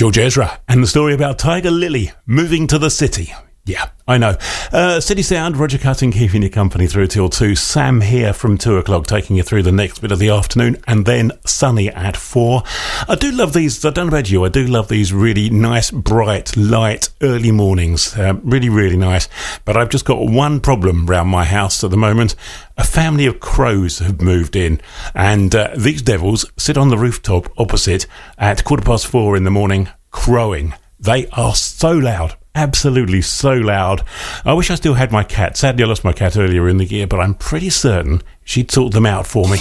George Ezra and the story about Tiger Lily moving to the city. Yeah, I know. City Sound, Roger Cutting keeping you company through till 2. Sam here from 2 o'clock taking you through the next bit of the afternoon, and then Sunny at 4. I do love these, I don't know about you, I do love these really nice, bright, light, early mornings. Really, really nice. But I've just got one problem round my house at the moment. A family of crows have moved in, and these devils sit on the rooftop opposite at 4:15 in the morning, crowing. They are so loud. Absolutely so loud. I wish I still had my cat. Sadly, I lost my cat earlier in the year, but I'm pretty certain she'd sort them out for me.